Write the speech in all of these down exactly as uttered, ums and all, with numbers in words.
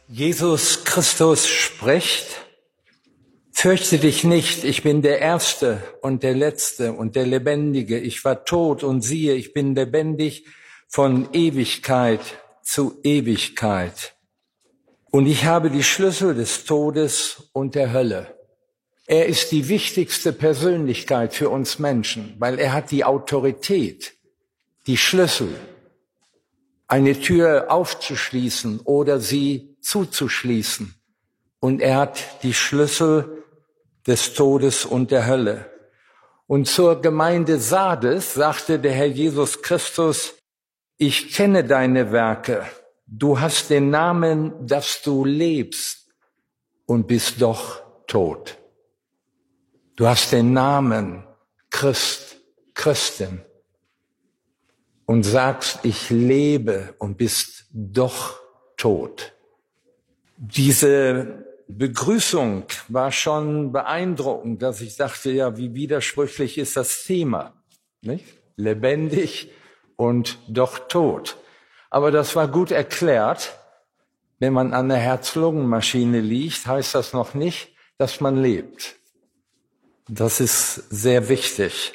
Jesus Christus spricht: Fürchte dich nicht, ich bin der Erste und der Letzte und der Lebendige. Ich war tot und siehe, ich bin lebendig von Ewigkeit zu Ewigkeit. Und ich habe die Schlüssel des Todes und der Hölle. Er ist die wichtigste Persönlichkeit für uns Menschen, weil er hat die Autorität, die Schlüssel, eine Tür aufzuschließen oder sie zuzuschließen. Und er hat die Schlüssel des Todes und der Hölle. Und zur Gemeinde Sardes sagte der Herr Jesus Christus: Ich kenne deine Werke. Du hast den Namen, dass du lebst und bist doch tot. Du hast den Namen Christ, Christin und sagst, ich lebe und bist doch tot. Diese Begrüßung war schon beeindruckend, dass ich dachte, ja, wie widersprüchlich ist das Thema, nicht? Lebendig und doch tot. Aber das war gut erklärt. Wenn man an der Herz-Lungen-Maschine liegt, heißt das noch nicht, dass man lebt. Das ist sehr wichtig.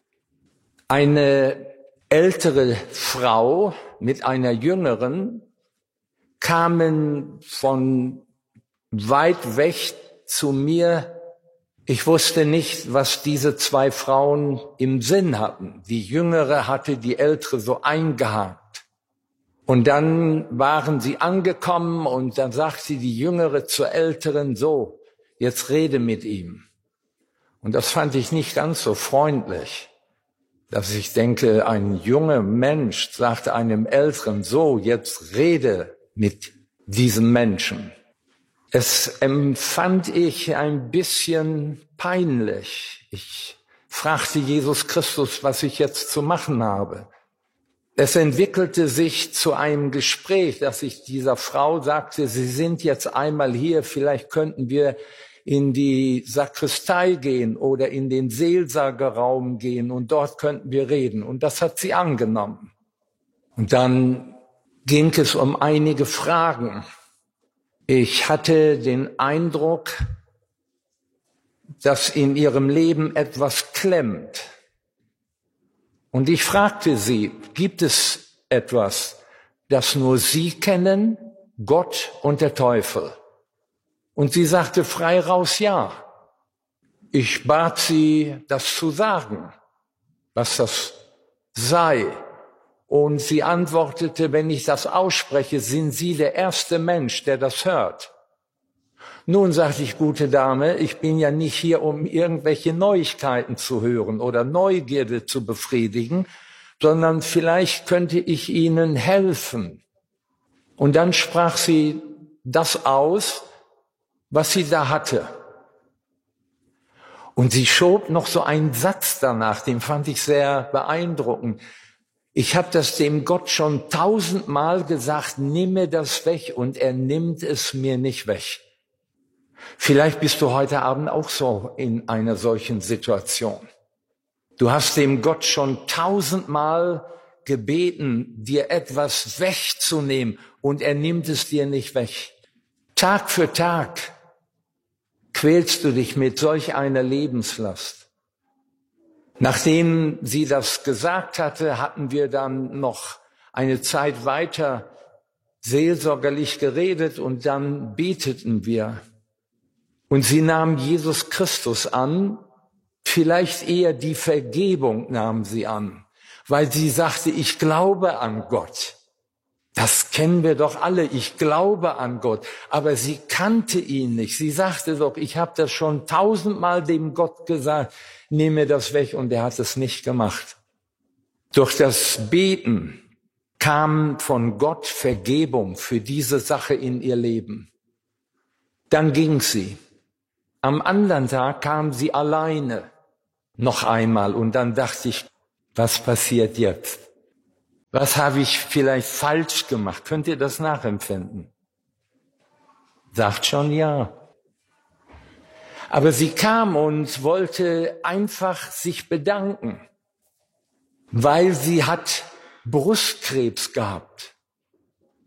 Eine ältere Frau mit einer jüngeren kamen von weit weg zu mir. Ich wusste nicht, was diese zwei Frauen im Sinn hatten. Die Jüngere hatte die Ältere so eingehakt. Und dann waren sie angekommen und dann sagte die Jüngere zur Älteren: So, jetzt rede mit ihm. Und das fand ich nicht ganz so freundlich, dass ich denke, ein junger Mensch sagte einem Älteren: So, jetzt rede mit diesem Menschen. Es empfand ich ein bisschen peinlich. Ich fragte Jesus Christus, was ich jetzt zu machen habe. Es entwickelte sich zu einem Gespräch, dass ich dieser Frau sagte: Sie sind jetzt einmal hier, vielleicht könnten wir in die Sakristei gehen oder in den Seelsorgerraum gehen und dort könnten wir reden. Und das hat sie angenommen. Und dann ging es um einige Fragen. Ich hatte den Eindruck, dass in ihrem Leben etwas klemmt. Und ich fragte sie: Gibt es etwas, das nur Sie kennen, Gott und der Teufel? Und sie sagte frei raus ja. Ich bat sie, das zu sagen, was das sei. Und sie antwortete: Wenn ich das ausspreche, sind Sie der erste Mensch, der das hört. Nun, sagte ich: Gute Dame, ich bin ja nicht hier, um irgendwelche Neuigkeiten zu hören oder Neugierde zu befriedigen, sondern vielleicht könnte ich Ihnen helfen. Und dann sprach sie das aus, was sie da hatte. Und sie schob noch so einen Satz danach, den fand ich sehr beeindruckend. Ich habe das dem Gott schon tausendmal gesagt: Nimm mir das weg, und er nimmt es mir nicht weg. Vielleicht bist du heute Abend auch so in einer solchen Situation. Du hast dem Gott schon tausendmal gebeten, dir etwas wegzunehmen, und er nimmt es dir nicht weg. Tag für Tag quälst du dich mit solch einer Lebenslast. Nachdem sie das gesagt hatte, hatten wir dann noch eine Zeit weiter seelsorgerlich geredet und dann beteten wir. Und sie nahm Jesus Christus an, vielleicht eher die Vergebung nahm sie an, weil sie sagte: Ich glaube an Gott. Das kennen wir doch alle, ich glaube an Gott. Aber sie kannte ihn nicht. Sie sagte doch: Ich habe das schon tausendmal dem Gott gesagt, nimm mir das weg, und er hat es nicht gemacht. Durch das Beten kam von Gott Vergebung für diese Sache in ihr Leben. Dann ging sie. Am anderen Tag kam sie alleine noch einmal, und dann dachte ich: Was passiert jetzt? Was habe ich vielleicht falsch gemacht? Könnt ihr das nachempfinden? Sagt schon ja. Aber sie kam und wollte einfach sich bedanken, weil sie hat Brustkrebs gehabt.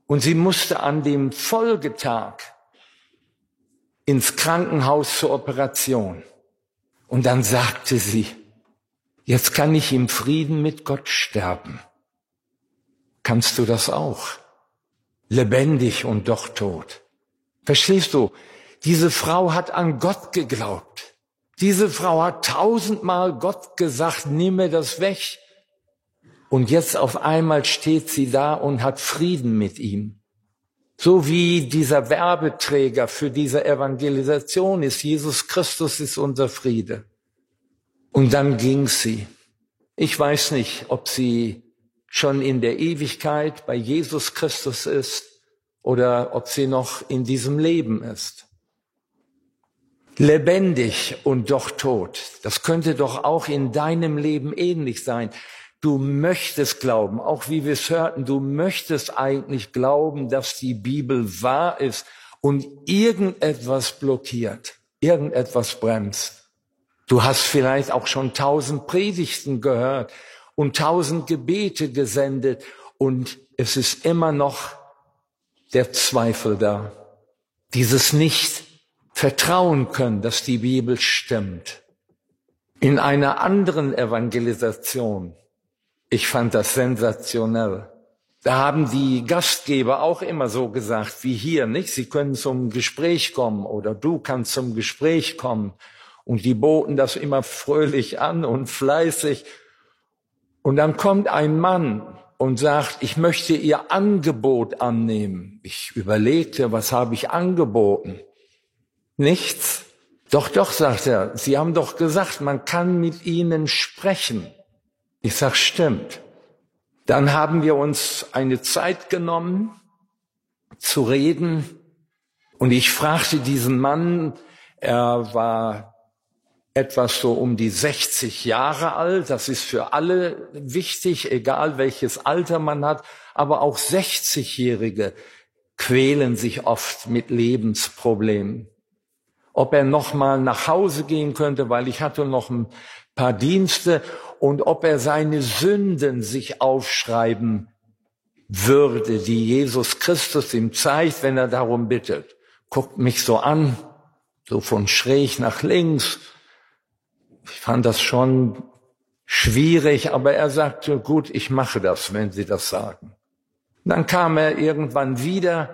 Und sie musste an dem Folgetag ins Krankenhaus zur Operation. Und dann sagte sie, jetzt kann ich im Frieden mit Gott sterben. Kannst du das auch? Lebendig und doch tot. Verstehst du? Diese Frau hat an Gott geglaubt. Diese Frau hat tausendmal Gott gesagt, nimm mir das weg. Und jetzt auf einmal steht sie da und hat Frieden mit ihm. So wie dieser Werbeträger für diese Evangelisation ist. Jesus Christus ist unser Friede. Und dann ging sie. Ich weiß nicht, ob sie schon in der Ewigkeit bei Jesus Christus ist oder ob sie noch in diesem Leben ist. Lebendig und doch tot. Das könnte doch auch in deinem Leben ähnlich sein. Du möchtest glauben, auch wie wir es hörten, du möchtest eigentlich glauben, dass die Bibel wahr ist und irgendetwas blockiert, irgendetwas bremst. Du hast vielleicht auch schon tausend Predigten gehört und tausend Gebete gesendet und es ist immer noch der Zweifel da. Dieses nicht vertrauen können, dass die Bibel stimmt. In einer anderen Evangelisation, ich fand das sensationell. Da haben die Gastgeber auch immer so gesagt wie hier, nicht? Sie können zum Gespräch kommen oder du kannst zum Gespräch kommen. Und die boten das immer fröhlich an und fleißig. Und dann kommt ein Mann und sagt, ich möchte Ihr Angebot annehmen. Ich überlegte, was habe ich angeboten? Nichts. Doch, doch, sagt er, Sie haben doch gesagt, man kann mit Ihnen sprechen. Ich sag, stimmt. Dann haben wir uns eine Zeit genommen, zu reden. Und ich fragte diesen Mann, er war etwas so um die sechzig Jahre alt. Das ist für alle wichtig, egal welches Alter man hat. Aber auch sechzigjährige quälen sich oft mit Lebensproblemen. Ob er noch mal nach Hause gehen könnte, weil ich hatte noch ein paar Dienste, und ob er seine Sünden sich aufschreiben würde, die Jesus Christus ihm zeigt, wenn er darum bittet. Guckt mich so an, so von schräg nach links. Ich fand das schon schwierig, aber er sagte, gut, ich mache das, wenn Sie das sagen. Dann kam er irgendwann wieder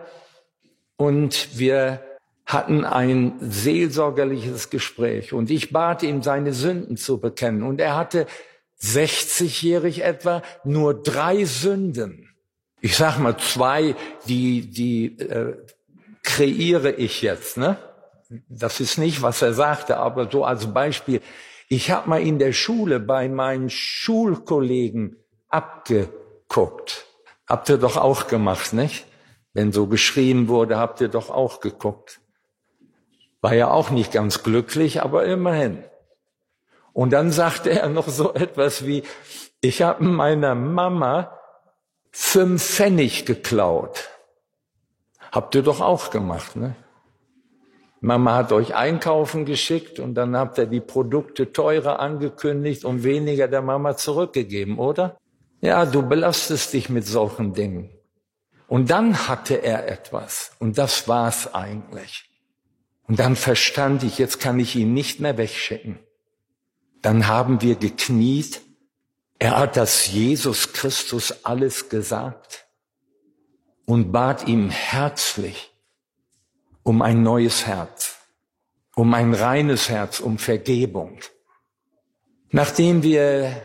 und wir hatten ein seelsorgerliches Gespräch und ich bat ihn, seine Sünden zu bekennen. Und er hatte sechzigjährig etwa nur drei Sünden. Ich sag mal zwei, die die äh, kreiere ich jetzt, ne? Das ist nicht, was er sagte, aber so als Beispiel. Ich habe mal in der Schule bei meinen Schulkollegen abgeguckt. Habt ihr doch auch gemacht, nicht? Wenn so geschrieben wurde, habt ihr doch auch geguckt. War ja auch nicht ganz glücklich, aber immerhin. Und dann sagte er noch so etwas wie, ich habe meiner Mama fünf Pfennig geklaut. Habt ihr doch auch gemacht, ne? Mama hat euch einkaufen geschickt und dann habt ihr die Produkte teurer angekündigt und weniger der Mama zurückgegeben, oder? Ja, du belastest dich mit solchen Dingen. Und dann hatte er etwas und das war's eigentlich. Und dann verstand ich, jetzt kann ich ihn nicht mehr wegschicken. Dann haben wir gekniet. Er hat das Jesus Christus alles gesagt und bat ihm herzlich um ein neues Herz, um ein reines Herz, um Vergebung. Nachdem wir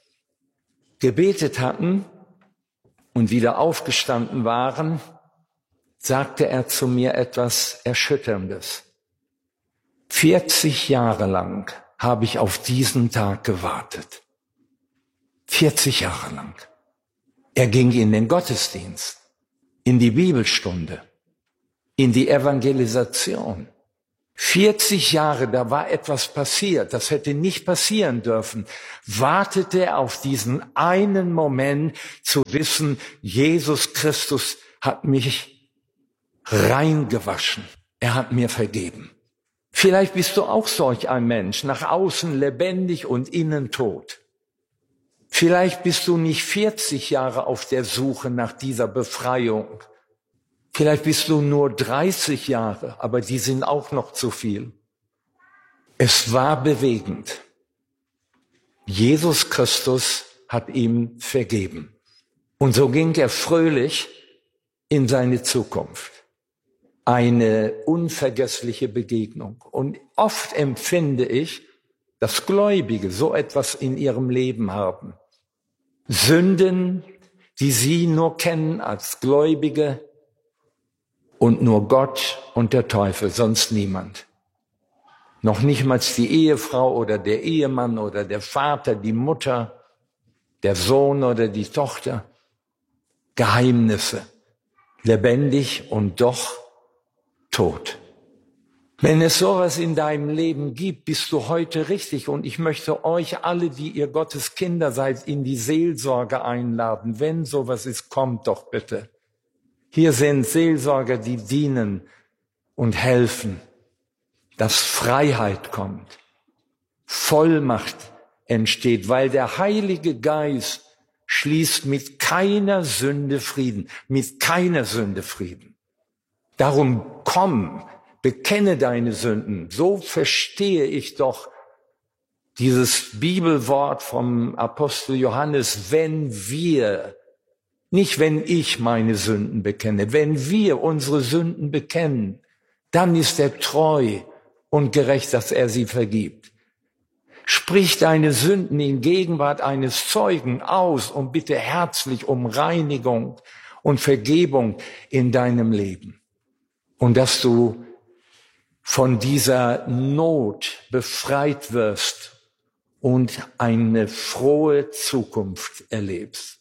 gebetet hatten und wieder aufgestanden waren, sagte er zu mir etwas Erschütterndes. vierzig Jahre lang habe ich auf diesen Tag gewartet. vierzig Jahre lang. Er ging in den Gottesdienst, in die Bibelstunde, in die Evangelisation. vierzig Jahre, da war etwas passiert, das hätte nicht passieren dürfen. Wartete er auf diesen einen Moment zu wissen, Jesus Christus hat mich reingewaschen. Er hat mir vergeben. Vielleicht bist du auch solch ein Mensch, nach außen lebendig und innen tot. Vielleicht bist du nicht vierzig Jahre auf der Suche nach dieser Befreiung, Vielleicht bist du nur dreißig Jahre, aber die sind auch noch zu viel. Es war bewegend. Jesus Christus hat ihm vergeben. Und so ging er fröhlich in seine Zukunft. Eine unvergessliche Begegnung. Und oft empfinde ich, dass Gläubige so etwas in ihrem Leben haben. Sünden, die sie nur kennen als Gläubige und nur Gott und der Teufel, sonst niemand. Noch nicht mal die Ehefrau oder der Ehemann oder der Vater, die Mutter, der Sohn oder die Tochter. Geheimnisse, lebendig und doch tot. Wenn es sowas in deinem Leben gibt, bist du heute richtig. Und ich möchte euch alle, die ihr Gottes Kinder seid, in die Seelsorge einladen. Wenn sowas ist, kommt doch bitte. Hier sind Seelsorger, die dienen und helfen, dass Freiheit kommt, Vollmacht entsteht, weil der Heilige Geist schließt mit keiner Sünde Frieden, mit keiner Sünde Frieden. Darum komm, bekenne deine Sünden. So verstehe ich doch dieses Bibelwort vom Apostel Johannes, wenn wir, nicht wenn ich meine Sünden bekenne, wenn wir unsere Sünden bekennen, dann ist er treu und gerecht, dass er sie vergibt. Sprich deine Sünden in Gegenwart eines Zeugen aus und bitte herzlich um Reinigung und Vergebung in deinem Leben. Und dass du von dieser Not befreit wirst und eine frohe Zukunft erlebst.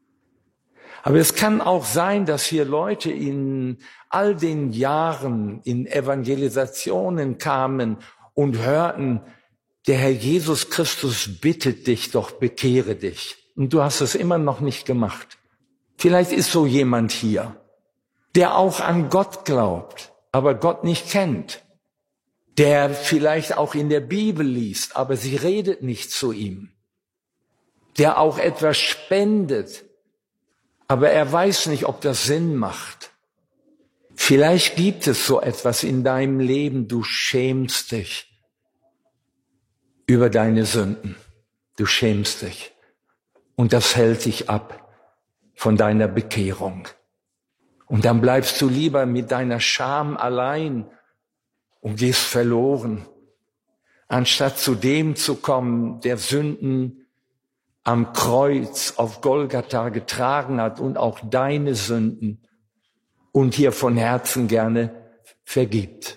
Aber es kann auch sein, dass hier Leute in all den Jahren in Evangelisationen kamen und hörten, der Herr Jesus Christus bittet dich doch, bekehre dich. Und du hast es immer noch nicht gemacht. Vielleicht ist so jemand hier, der auch an Gott glaubt, aber Gott nicht kennt. Der vielleicht auch in der Bibel liest, aber sie redet nicht zu ihm. Der auch etwas spendet, aber er weiß nicht, ob das Sinn macht. Vielleicht gibt es so etwas in deinem Leben, du schämst dich über deine Sünden. Du schämst dich. Und das hält dich ab von deiner Bekehrung. Und dann bleibst du lieber mit deiner Scham allein und gehst verloren, anstatt zu dem zu kommen, der Sünden am Kreuz auf Golgatha getragen hat und auch deine Sünden und hier von Herzen gerne vergibt.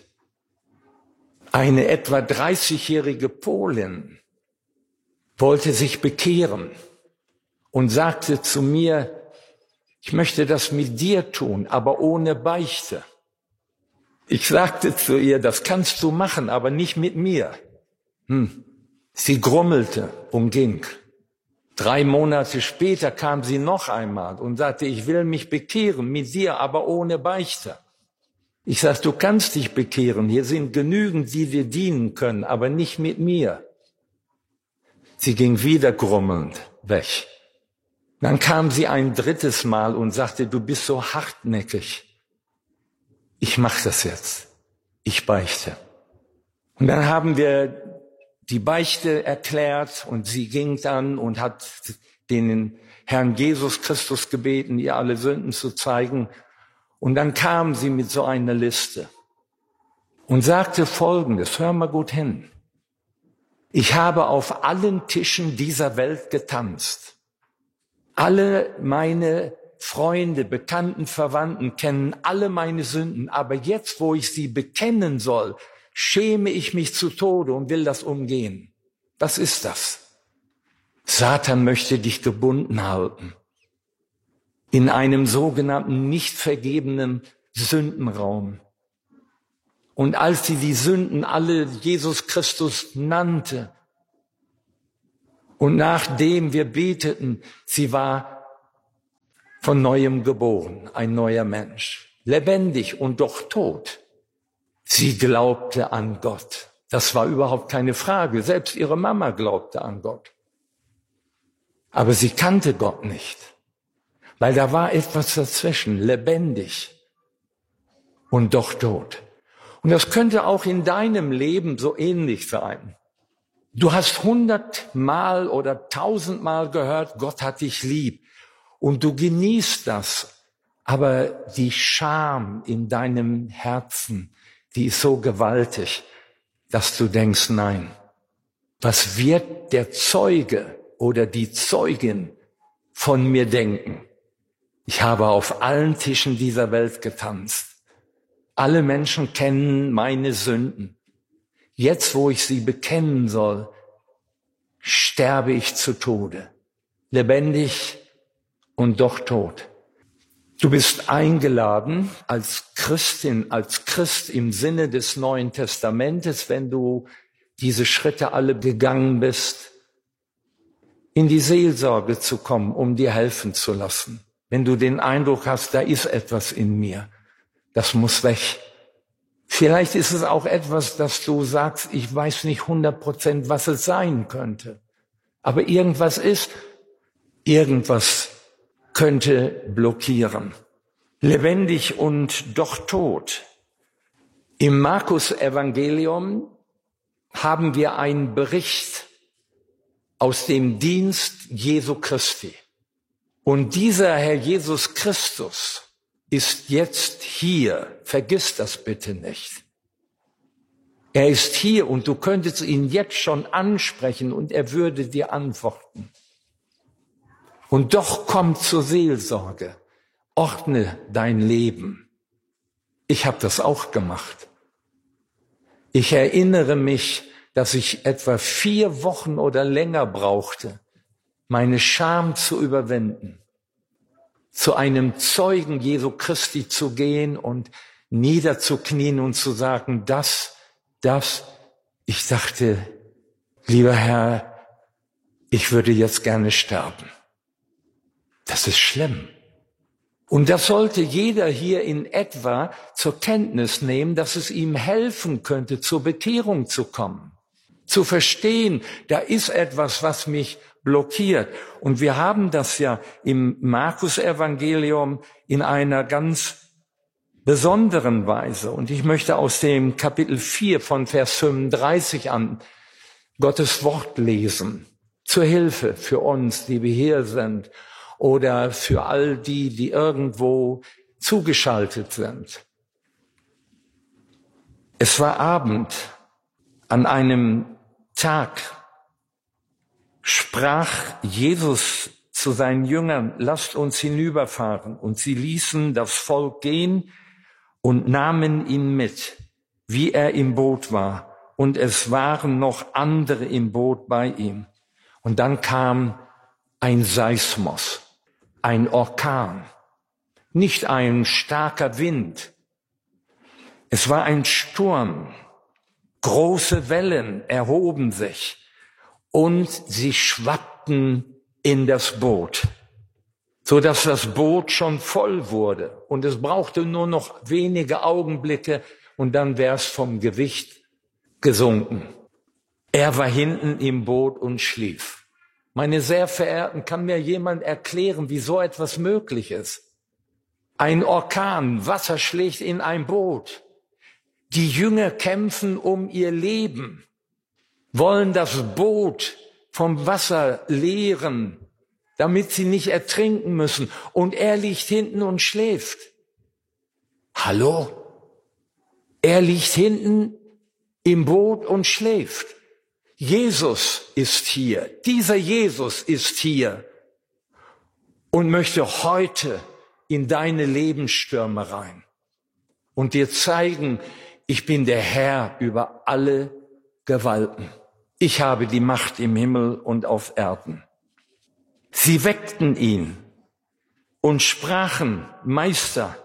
Eine etwa dreißigjährige Polin wollte sich bekehren und sagte zu mir, ich möchte das mit dir tun, aber ohne Beichte. Ich sagte zu ihr, das kannst du machen, aber nicht mit mir. Hm. Sie grummelte und ging. Drei Monate später kam sie noch einmal und sagte, ich will mich bekehren mit dir, aber ohne Beichte. Ich sag, du kannst dich bekehren, hier sind genügend, die dir dienen können, aber nicht mit mir. Sie ging wieder grummelnd weg. Dann kam sie ein drittes Mal und sagte, du bist so hartnäckig. Ich mache das jetzt. Ich beichte. Und dann haben wir die Beichte erklärt und sie ging dann und hat den Herrn Jesus Christus gebeten, ihr alle Sünden zu zeigen. Und dann kam sie mit so einer Liste und sagte Folgendes, hör mal gut hin. Ich habe auf allen Tischen dieser Welt getanzt. Alle meine Freunde, Bekannten, Verwandten kennen alle meine Sünden. Aber jetzt, wo ich sie bekennen soll, schäme ich mich zu Tode und will das umgehen. Was ist das? Satan möchte dich gebunden halten. In einem sogenannten nicht vergebenen Sündenraum. Und als sie die Sünden alle Jesus Christus nannte und nachdem wir beteten, sie war von Neuem geboren, ein neuer Mensch, lebendig und doch tot. Sie glaubte an Gott. Das war überhaupt keine Frage. Selbst ihre Mama glaubte an Gott. Aber sie kannte Gott nicht. Weil da war etwas dazwischen, lebendig und doch tot. Und das könnte auch in deinem Leben so ähnlich sein. Du hast hundertmal oder tausendmal gehört, Gott hat dich lieb. Und du genießt das. Aber die Scham in deinem Herzen, die ist so gewaltig, dass du denkst, nein, was wird der Zeuge oder die Zeugin von mir denken? Ich habe auf allen Tischen dieser Welt getanzt. Alle Menschen kennen meine Sünden. Jetzt, wo ich sie bekennen soll, sterbe ich zu Tode, lebendig und doch tot. Du bist eingeladen als Christin, als Christ im Sinne des Neuen Testamentes, wenn du diese Schritte alle gegangen bist, in die Seelsorge zu kommen, um dir helfen zu lassen. Wenn du den Eindruck hast, da ist etwas in mir, das muss weg. Vielleicht ist es auch etwas, dass du sagst, ich weiß nicht hundert Prozent, was es sein könnte. Aber irgendwas ist, irgendwas könnte blockieren. Lebendig und doch tot. Im Markus-Evangelium haben wir einen Bericht aus dem Dienst Jesu Christi. Und dieser Herr Jesus Christus ist jetzt hier. Vergiss das bitte nicht. Er ist hier und du könntest ihn jetzt schon ansprechen und er würde dir antworten. Und doch komm zur Seelsorge. Ordne dein Leben. Ich habe das auch gemacht. Ich erinnere mich, dass ich etwa vier Wochen oder länger brauchte, meine Scham zu überwinden, zu einem Zeugen Jesu Christi zu gehen und niederzuknien und zu sagen, das, das, ich dachte, lieber Herr, ich würde jetzt gerne sterben. Das ist schlimm. Und das sollte jeder hier in etwa zur Kenntnis nehmen, dass es ihm helfen könnte, zur Bekehrung zu kommen. Zu verstehen, da ist etwas, was mich blockiert. Und wir haben das ja im Markus-Evangelium in einer ganz besonderen Weise. Und ich möchte aus dem Kapitel vier von Vers fünfunddreißig an Gottes Wort lesen. Zur Hilfe für uns, die wir hier sind, oder für all die, die irgendwo zugeschaltet sind. Es war Abend. An einem Tag sprach Jesus zu seinen Jüngern, lasst uns hinüberfahren. Und sie ließen das Volk gehen und nahmen ihn mit, wie er im Boot war. Und es waren noch andere im Boot bei ihm. Und dann kam ein Seismos, ein Orkan, nicht ein starker Wind. Es war ein Sturm. Große Wellen erhoben sich und sie schwappten in das Boot, so dass das Boot schon voll wurde. Und es brauchte nur noch wenige Augenblicke und dann wäre es vom Gewicht gesunken. Er war hinten im Boot und schlief. Meine sehr verehrten, kann mir jemand erklären, wie so etwas möglich ist? Ein Orkan, Wasser schlägt in ein Boot. Die Jünger kämpfen um ihr Leben, wollen das Boot vom Wasser leeren, damit sie nicht ertrinken müssen. Und er liegt hinten und schläft. Hallo? Er liegt hinten im Boot und schläft. Jesus ist hier. Dieser Jesus ist hier und möchte heute in deine Lebensstürme rein und dir zeigen, ich bin der Herr über alle Gewalten. Ich habe die Macht im Himmel und auf Erden. Sie weckten ihn und sprachen, Meister,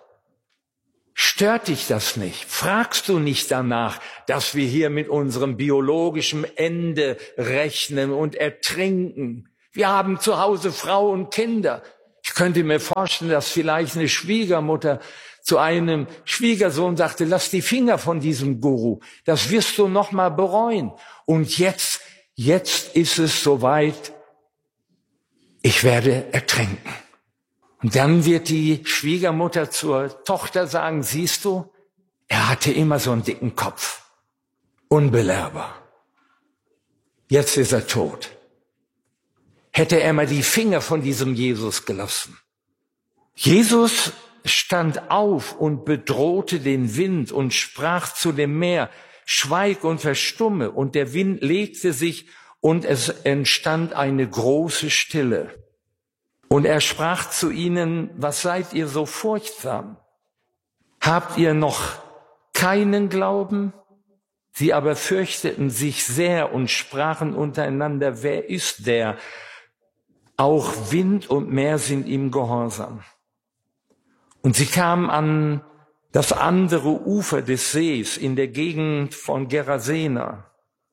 stört dich das nicht? Fragst du nicht danach, dass wir hier mit unserem biologischen Ende rechnen und ertrinken? Wir haben zu Hause Frau und Kinder. Ich könnte mir vorstellen, dass vielleicht eine Schwiegermutter zu einem Schwiegersohn sagte, lass die Finger von diesem Guru, das wirst du noch mal bereuen. Und jetzt, jetzt ist es soweit, ich werde ertrinken. Und dann wird die Schwiegermutter zur Tochter sagen, siehst du, der hatte immer so einen dicken Kopf. Unbelehrbar. Jetzt ist er tot. Hätte er mal die Finger von diesem Jesus gelassen. Jesus stand auf und bedrohte den Wind und sprach zu dem Meer, schweig und verstumme. Und der Wind legte sich und es entstand eine große Stille. Und er sprach zu ihnen, was seid ihr so furchtsam? Habt ihr noch keinen Glauben? Sie aber fürchteten sich sehr und sprachen untereinander, wer ist der? Auch Wind und Meer sind ihm gehorsam. Und sie kamen an das andere Ufer des Sees in der Gegend von Gerasena.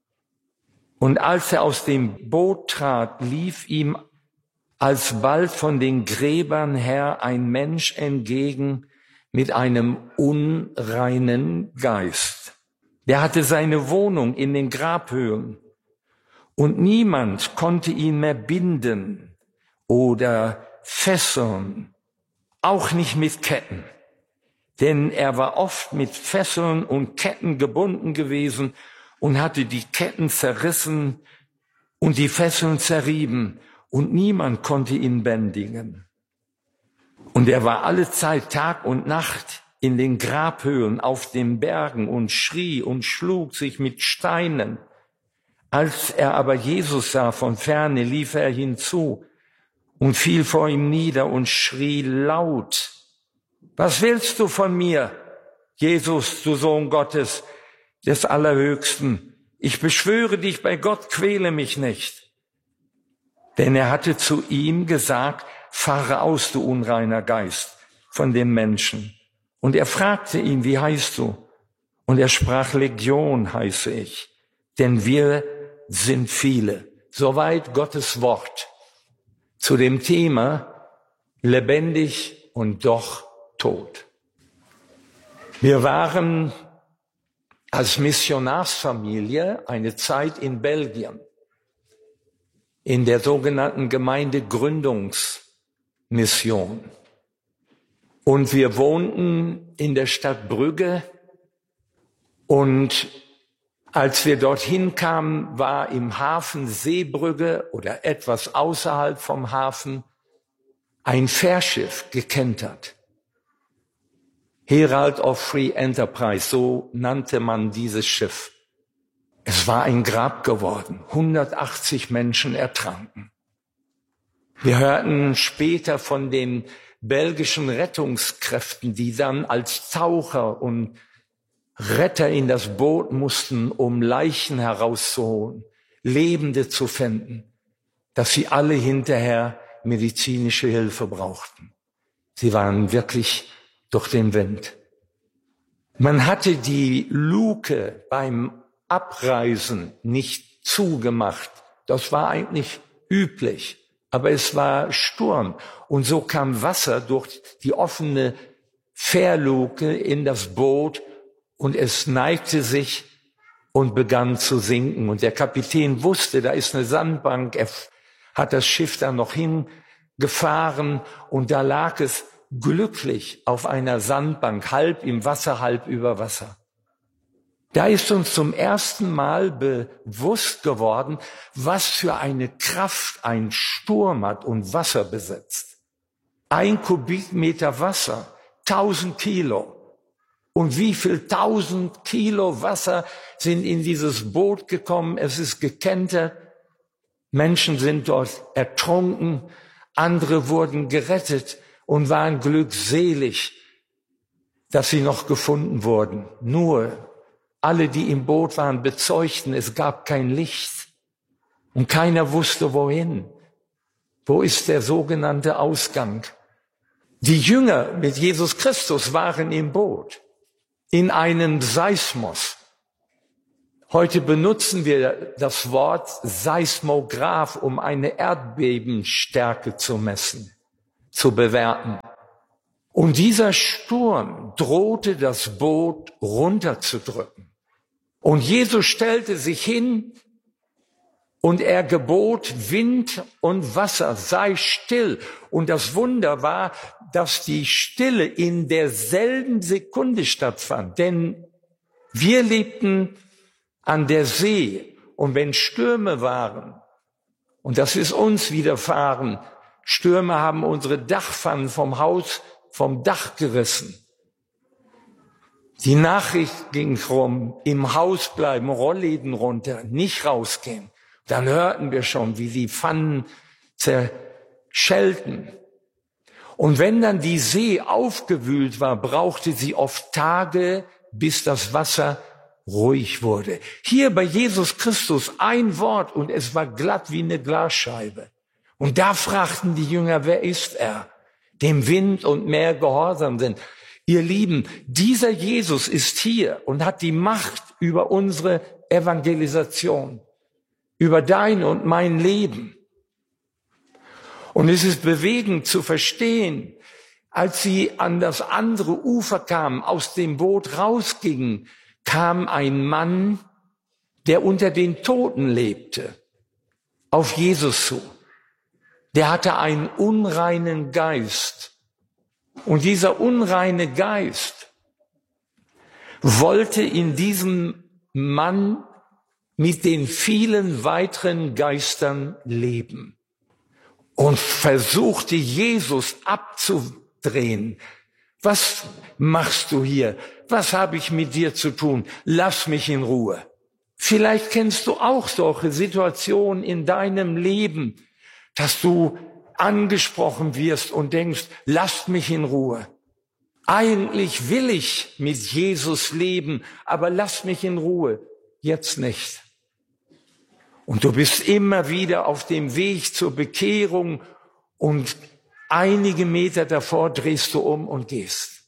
Und als er aus dem Boot trat, lief ihm alsbald von den Gräbern her ein Mensch entgegen mit einem unreinen Geist. Der hatte seine Wohnung in den Grabhöhen und niemand konnte ihn mehr binden oder fesseln, auch nicht mit Ketten. Denn er war oft mit Fesseln und Ketten gebunden gewesen und hatte die Ketten zerrissen und die Fesseln zerrieben. Und niemand konnte ihn bändigen. Und er war alle Zeit Tag und Nacht in den Grabhöhlen auf den Bergen und schrie und schlug sich mit Steinen. Als er aber Jesus sah von ferne, lief er hinzu und fiel vor ihm nieder und schrie laut, was willst du von mir, Jesus, du Sohn Gottes, des Allerhöchsten? Ich beschwöre dich bei Gott, quäle mich nicht. Denn er hatte zu ihm gesagt, fahre aus, du unreiner Geist, von dem Menschen. Und er fragte ihn, wie heißt du? Und er sprach, Legion heiße ich, denn wir sind viele. Soweit Gottes Wort zu dem Thema lebendig und doch tot. Wir waren als Missionarsfamilie eine Zeit in Belgien, in der sogenannten Gemeindegründungsmission. Und wir wohnten in der Stadt Brügge. Und als wir dorthin kamen, war im Hafen Seebrügge oder etwas außerhalb vom Hafen ein Fährschiff gekentert. Herald of Free Enterprise, so nannte man dieses Schiff. Es war ein Grab geworden. hundertachtzig Menschen ertranken. Wir hörten später von den belgischen Rettungskräften, die dann als Taucher und Retter in das Boot mussten, um Leichen herauszuholen, Lebende zu finden, dass sie alle hinterher medizinische Hilfe brauchten. Sie waren wirklich durch den Wind. Man hatte die Luke beim Abreisen nicht zugemacht. Das war eigentlich üblich. Aber es war Sturm. Und so kam Wasser durch die offene Fährluke in das Boot und es neigte sich und begann zu sinken. Und der Kapitän wusste, da ist eine Sandbank. Er hat das Schiff dann noch hingefahren und da lag es glücklich auf einer Sandbank, halb im Wasser, halb über Wasser. Da ist uns zum ersten Mal bewusst geworden, was für eine Kraft ein Sturm hat und Wasser besetzt. Ein Kubikmeter Wasser, tausend Kilo. Und wie viel tausend Kilo Wasser sind in dieses Boot gekommen? Es ist gekentert. Menschen sind dort ertrunken. Andere wurden gerettet und waren glückselig, dass sie noch gefunden wurden. Nur alle, die im Boot waren, bezeugten, es gab kein Licht und keiner wusste, wohin. Wo ist der sogenannte Ausgang? Die Jünger mit Jesus Christus waren im Boot, in einem Seismos. Heute benutzen wir das Wort Seismograph, um eine Erdbebenstärke zu messen, zu bewerten. Und dieser Sturm drohte, das Boot runterzudrücken. Und Jesus stellte sich hin und er gebot, Wind und Wasser, sei still. Und das Wunder war, dass die Stille in derselben Sekunde stattfand. Denn Wir lebten an der See und wenn Stürme waren, und das ist uns widerfahren, Stürme haben unsere Dachpfannen vom Haus, vom Dach gerissen. Die Nachricht ging rum, im Haus bleiben, Rollläden runter, nicht rausgehen. Dann hörten wir schon, wie die Pfannen zerschellten. Und wenn dann die See aufgewühlt war, brauchte sie oft Tage, bis das Wasser ruhig wurde. Hier bei Jesus Christus ein Wort und es war glatt wie eine Glasscheibe. Und da fragten die Jünger, wer ist er? Dem Wind und Meer gehorsam sind. Ihr Lieben, dieser Jesus ist hier und hat die Macht über unsere Evangelisation, über dein und mein Leben. Und es ist bewegend zu verstehen, als sie an das andere Ufer kamen, aus dem Boot rausgingen, kam ein Mann, der unter den Toten lebte, auf Jesus zu. Der hatte einen unreinen Geist. Und dieser unreine Geist wollte in diesem Mann mit den vielen weiteren Geistern leben und versuchte Jesus abzudrehen. Was machst du hier? Was habe ich mit dir zu tun? Lass mich in Ruhe. Vielleicht kennst du auch solche Situationen in deinem Leben, dass du angesprochen wirst und denkst, lasst mich in Ruhe. Eigentlich will ich mit Jesus leben, aber lasst mich in Ruhe. Jetzt nicht. Und du bist immer wieder auf dem Weg zur Bekehrung und einige Meter davor drehst du um und gehst.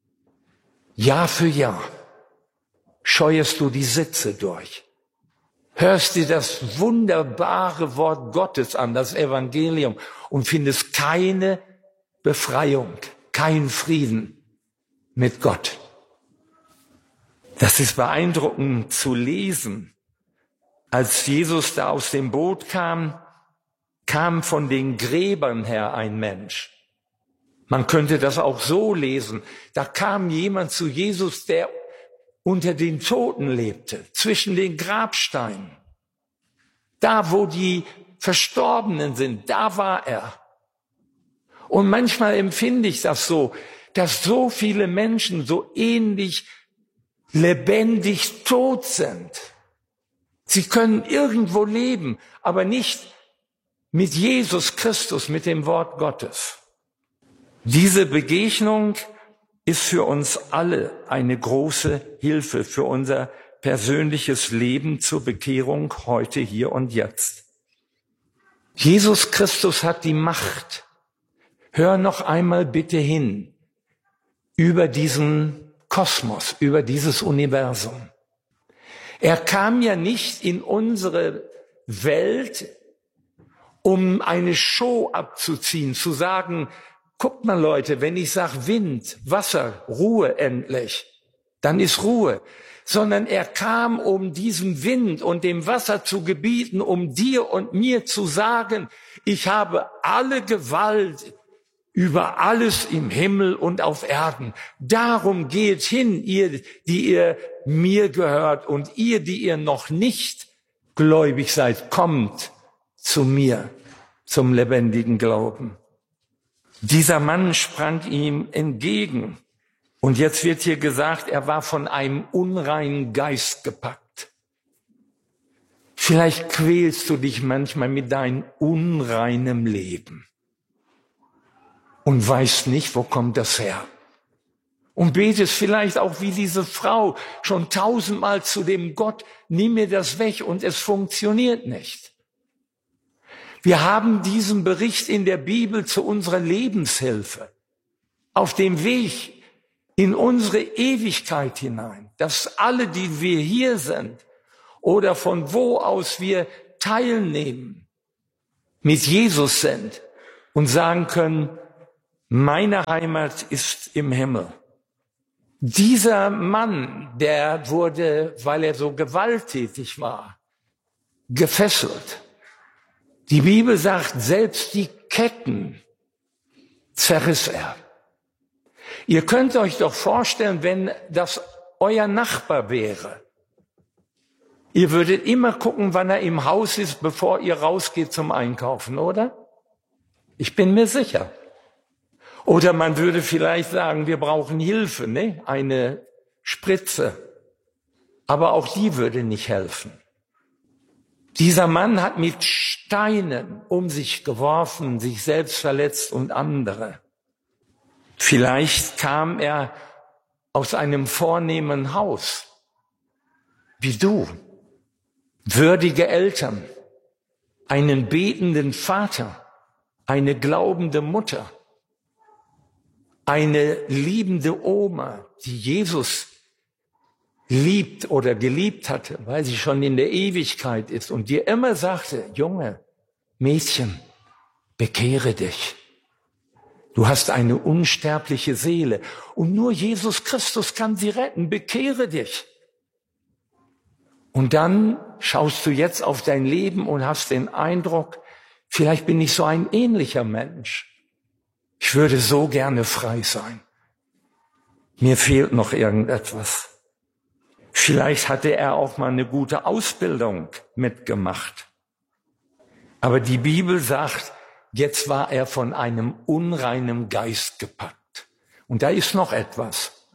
Jahr für Jahr scheuerst du die Sitze durch. Hörst dir das wunderbare Wort Gottes an, das Evangelium, und findest keine Befreiung, keinen Frieden mit Gott. Das ist beeindruckend zu lesen. Als Jesus da aus dem Boot kam, kam von den Gräbern her ein Mensch. Man könnte das auch so lesen. Da kam jemand zu Jesus, der unter den Toten lebte, zwischen den Grabsteinen. Da, wo die Verstorbenen sind, da war er. Und manchmal empfinde ich das so, dass so viele Menschen so ähnlich lebendig tot sind. Sie können irgendwo leben, aber nicht mit Jesus Christus, mit dem Wort Gottes. Diese Begegnung ist für uns alle eine große Hilfe für unser persönliches Leben zur Bekehrung heute, hier und jetzt. Jesus Christus hat die Macht. Hör noch einmal bitte hin über diesen Kosmos, über dieses Universum. Er kam ja nicht in unsere Welt, um eine Show abzuziehen, zu sagen, guckt mal Leute, wenn ich sage Wind, Wasser, Ruhe endlich, dann ist Ruhe. Sondern er kam, um diesem Wind und dem Wasser zu gebieten, um dir und mir zu sagen, ich habe alle Gewalt über alles im Himmel und auf Erden. Darum geht hin, ihr, die ihr mir gehört, und ihr, die ihr noch nicht gläubig seid, kommt zu mir, zum lebendigen Glauben. Dieser Mann sprang ihm entgegen. Und jetzt wird hier gesagt, er war von einem unreinen Geist gepackt. Vielleicht quälst du dich manchmal mit deinem unreinem Leben und weißt nicht, wo kommt das her. Und betest vielleicht auch wie diese Frau schon tausendmal zu dem Gott, nimm mir das weg, und es funktioniert nicht. Wir haben diesen Bericht in der Bibel zu unserer Lebenshilfe auf dem Weg in unsere Ewigkeit hinein, dass alle, die wir hier sind oder von wo aus wir teilnehmen, mit Jesus sind und sagen können, meine Heimat ist im Himmel. Dieser Mann, der wurde, weil er so gewalttätig war, gefesselt. Die Bibel sagt, selbst die Ketten zerriss er. Ihr könnt euch doch vorstellen, wenn das euer Nachbar wäre. Ihr würdet immer gucken, wann er im Haus ist, bevor ihr rausgeht zum Einkaufen, oder? Ich bin mir sicher. Oder man würde vielleicht sagen, wir brauchen Hilfe, ne? Eine Spritze. Aber auch die würde nicht helfen. Dieser Mann hat mit Steinen um sich geworfen, sich selbst verletzt und andere. Vielleicht kam er aus einem vornehmen Haus, wie du, würdige Eltern, einen betenden Vater, eine glaubende Mutter, eine liebende Oma, die Jesus liebt oder geliebt hatte, weil sie schon in der Ewigkeit ist und dir immer sagte, Junge, Mädchen, bekehre dich. Du hast eine unsterbliche Seele und nur Jesus Christus kann sie retten. Bekehre dich. Und dann schaust du jetzt auf dein Leben und hast den Eindruck, vielleicht bin ich so ein ähnlicher Mensch. Ich würde so gerne frei sein. Mir fehlt noch irgendetwas. Vielleicht hatte er auch mal eine gute Ausbildung mitgemacht. Aber die Bibel sagt, jetzt war er von einem unreinen Geist gepackt. Und da ist noch etwas,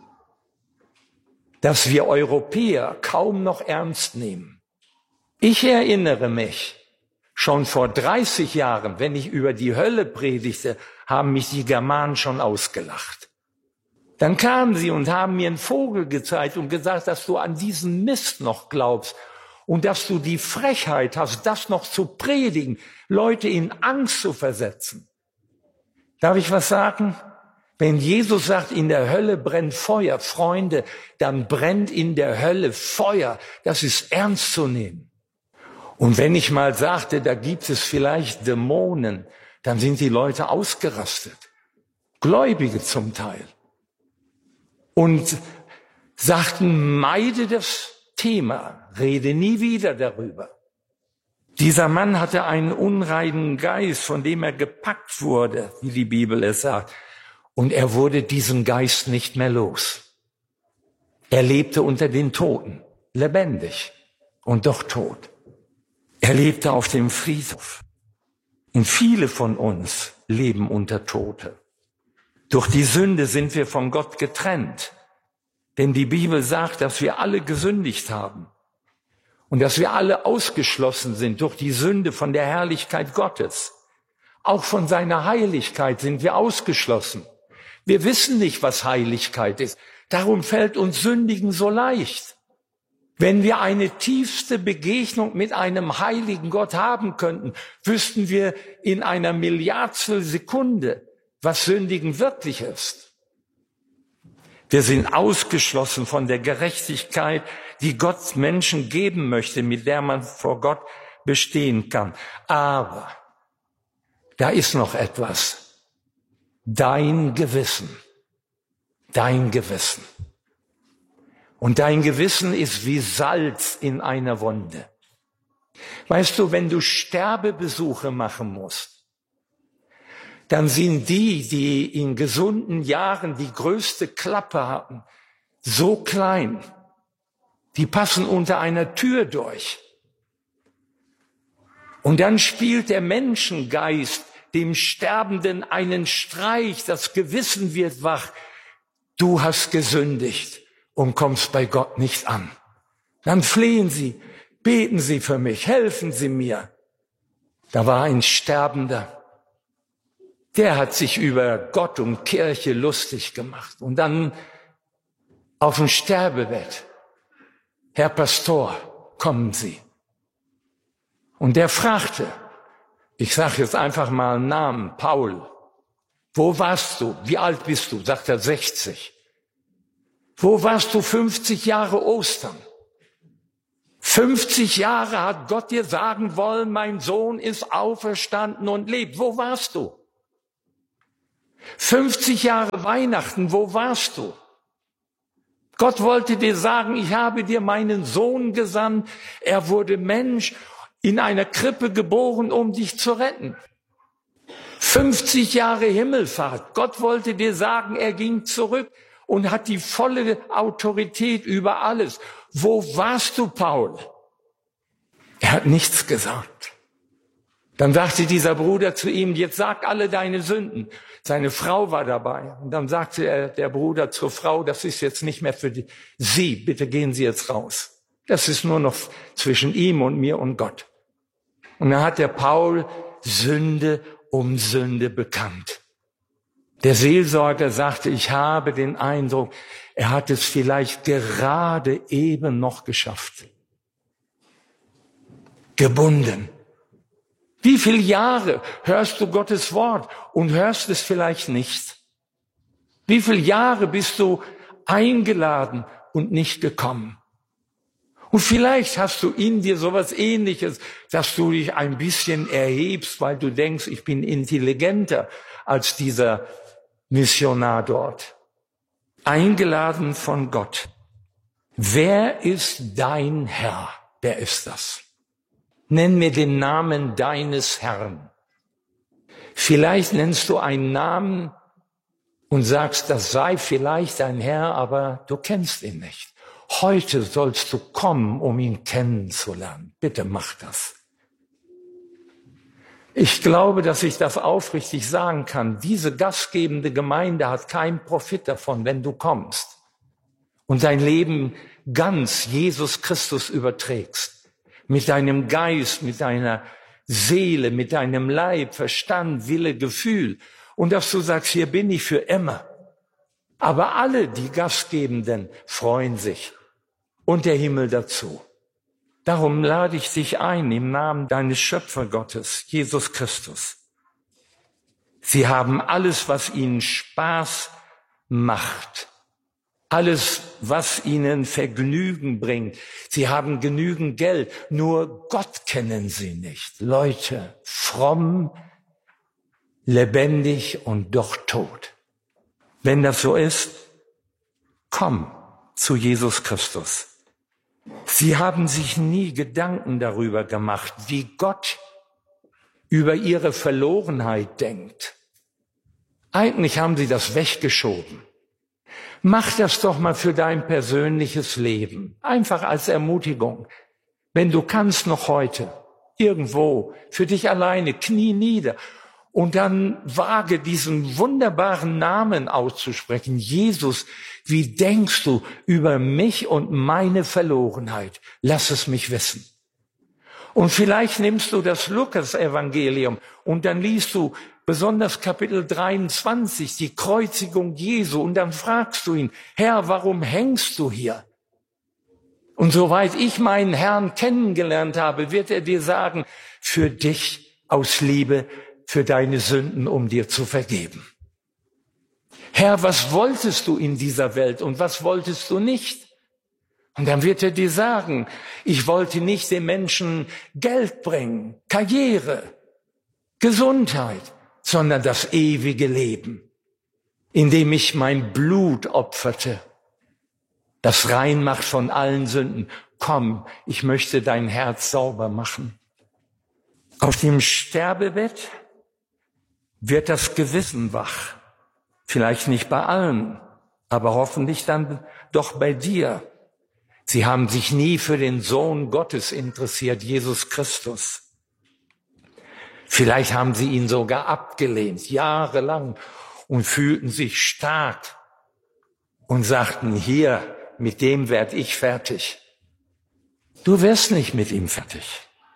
das wir Europäer kaum noch ernst nehmen. Ich erinnere mich, schon vor dreißig Jahren, wenn ich über die Hölle predigte, haben mich die Germanen schon ausgelacht. Dann kamen sie und haben mir einen Vogel gezeigt und gesagt, dass du an diesen Mist noch glaubst und dass du die Frechheit hast, das noch zu predigen, Leute in Angst zu versetzen. Darf ich was sagen? Wenn Jesus sagt, in der Hölle brennt Feuer, Freunde, dann brennt in der Hölle Feuer. Das ist ernst zu nehmen. Und wenn ich mal sagte, da gibt es vielleicht Dämonen, dann sind die Leute ausgerastet. Gläubige zum Teil. Und sagten, meide das Thema, rede nie wieder darüber. Dieser Mann hatte einen unreinen Geist, von dem er gepackt wurde, wie die Bibel es sagt. Und er wurde diesen Geist nicht mehr los. Er lebte unter den Toten, lebendig und doch tot. Er lebte auf dem Friedhof. Und viele von uns leben unter Tote. Durch die Sünde sind wir von Gott getrennt. Denn die Bibel sagt, dass wir alle gesündigt haben. Und dass wir alle ausgeschlossen sind durch die Sünde von der Herrlichkeit Gottes. Auch von seiner Heiligkeit sind wir ausgeschlossen. Wir wissen nicht, was Heiligkeit ist. Darum fällt uns Sündigen so leicht. Wenn wir eine tiefste Begegnung mit einem heiligen Gott haben könnten, wüssten wir in einer Milliardstel Sekunde, was Sündigen wirklich ist. Wir sind ausgeschlossen von der Gerechtigkeit, die Gott Menschen geben möchte, mit der man vor Gott bestehen kann. Aber da ist noch etwas. Dein Gewissen. Dein Gewissen. Und dein Gewissen ist wie Salz in einer Wunde. Weißt du, wenn du Sterbebesuche machen musst, dann sind die, die in gesunden Jahren die größte Klappe hatten, so klein. Die passen unter einer Tür durch. Und dann spielt der Menschengeist dem Sterbenden einen Streich, das Gewissen wird wach. Du hast gesündigt und kommst bei Gott nicht an. Dann flehen sie, beten sie für mich, helfen sie mir. Da war ein Sterbender. Der hat sich über Gott und Kirche lustig gemacht. Und dann auf dem Sterbebett, Herr Pastor, kommen Sie. Und der fragte, ich sage jetzt einfach mal einen Namen, Paul, wo warst du? Wie alt bist du? Sagt er, sechzig. Wo warst du fünfzig Jahre Ostern? fünfzig Jahre hat Gott dir sagen wollen, mein Sohn ist auferstanden und lebt. Wo warst du? fünfzig Jahre Weihnachten, wo warst du? Gott wollte dir sagen, ich habe dir meinen Sohn gesandt. Er wurde Mensch, in einer Krippe geboren, um dich zu retten. fünfzig Jahre Himmelfahrt. Gott wollte dir sagen, er ging zurück und hat die volle Autorität über alles. Wo warst du, Paul? Er hat nichts gesagt. Dann sagte dieser Bruder zu ihm, jetzt sag alle deine Sünden. Seine Frau war dabei. Und dann sagte er, der Bruder zur Frau, das ist jetzt nicht mehr für die, Sie, bitte gehen Sie jetzt raus. Das ist nur noch zwischen ihm und mir und Gott. Und dann hat der Paul Sünde um Sünde bekannt. Der Seelsorger sagte, ich habe den Eindruck, er hat es vielleicht gerade eben noch geschafft. Gebunden. Wie viele Jahre hörst du Gottes Wort und hörst es vielleicht nicht? Wie viele Jahre bist du eingeladen und nicht gekommen? Und vielleicht hast du in dir sowas Ähnliches, dass du dich ein bisschen erhebst, weil du denkst, ich bin intelligenter als dieser Missionar dort. Eingeladen von Gott. Wer ist dein Herr? Wer ist das? Nenn mir den Namen deines Herrn. Vielleicht nennst du einen Namen und sagst, das sei vielleicht dein Herr, aber du kennst ihn nicht. Heute sollst du kommen, um ihn kennenzulernen. Bitte mach das. Ich glaube, dass ich das aufrichtig sagen kann. Diese gastgebende Gemeinde hat keinen Profit davon, wenn du kommst und dein Leben ganz Jesus Christus überträgst. Mit deinem Geist, mit deiner Seele, mit deinem Leib, Verstand, Wille, Gefühl. Und dass du sagst, hier bin ich für immer. Aber alle, die Gastgebenden, freuen sich. Und der Himmel dazu. Darum lade ich dich ein im Namen deines Schöpfergottes, Jesus Christus. Sie haben alles, was ihnen Spaß macht. Alles, was ihnen Vergnügen bringt. Sie haben genügend Geld, nur Gott kennen sie nicht. Leute, fromm, lebendig und doch tot. Wenn das so ist, komm zu Jesus Christus. Sie haben sich nie Gedanken darüber gemacht, wie Gott über ihre Verlorenheit denkt. Eigentlich haben sie das weggeschoben. Mach das doch mal für dein persönliches Leben. Einfach als Ermutigung. Wenn du kannst noch heute, irgendwo, für dich alleine, knie nieder und dann wage diesen wunderbaren Namen auszusprechen. Jesus, wie denkst du über mich und meine Verlorenheit? Lass es mich wissen. Und vielleicht nimmst du das Lukas-Evangelium und dann liest du besonders Kapitel dreiundzwanzig, die Kreuzigung Jesu, und dann fragst du ihn, Herr, warum hängst du hier? Und soweit ich meinen Herrn kennengelernt habe, wird er dir sagen, für dich aus Liebe, für deine Sünden, um dir zu vergeben. Herr, was wolltest du in dieser Welt und was wolltest du nicht? Und dann wird er dir sagen, ich wollte nicht den Menschen Geld bringen, Karriere, Gesundheit, sondern das ewige Leben, indem ich mein Blut opferte, das rein macht von allen Sünden. Komm, ich möchte dein Herz sauber machen. Auf dem Sterbebett wird das Gewissen wach. Vielleicht nicht bei allen, aber hoffentlich dann doch bei dir. Sie haben sich nie für den Sohn Gottes interessiert, Jesus Christus. Vielleicht haben sie ihn sogar abgelehnt, jahrelang, und fühlten sich stark und sagten, hier, mit dem werd ich fertig. Du wirst nicht mit ihm fertig.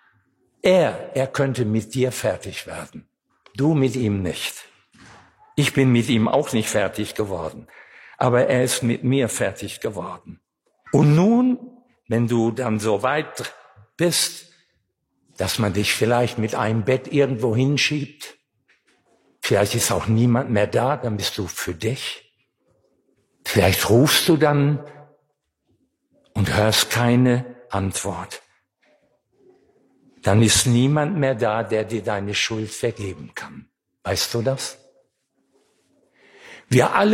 Er, er könnte mit dir fertig werden. Du mit ihm nicht. Ich bin mit ihm auch nicht fertig geworden, aber er ist mit mir fertig geworden. Und nun, wenn du dann so weit bist, dass man dich vielleicht mit einem Bett irgendwo hinschiebt, vielleicht ist auch niemand mehr da, dann bist du für dich. Vielleicht rufst du dann und hörst keine Antwort. Dann ist niemand mehr da, der dir deine Schuld vergeben kann. Weißt du das? Wir alle